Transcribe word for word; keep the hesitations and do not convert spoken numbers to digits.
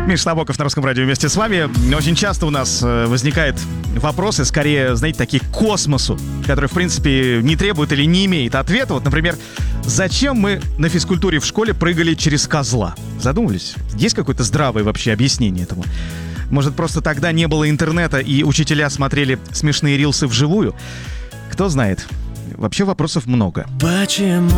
Миша Набоков на Русском радио вместе с вами. Очень часто у нас возникают вопросы, скорее, знаете, такие к космосу, которые, в принципе, не требуют или не имеют ответа. Вот, например, зачем мы на физкультуре в школе прыгали через козла? Задумывались? Есть какое-то здравое вообще объяснение этому? Может, просто тогда не было интернета, и учителя смотрели смешные рилсы вживую? Кто знает. Вообще вопросов много. Почему